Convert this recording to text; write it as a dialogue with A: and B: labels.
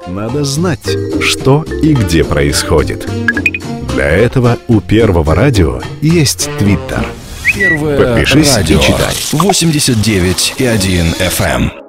A: Надо знать, что и где происходит. Для этого у Первого радио есть Твиттер.
B: Первое
A: Подпишись
B: радио.
A: и читай.
B: 89,1 FM.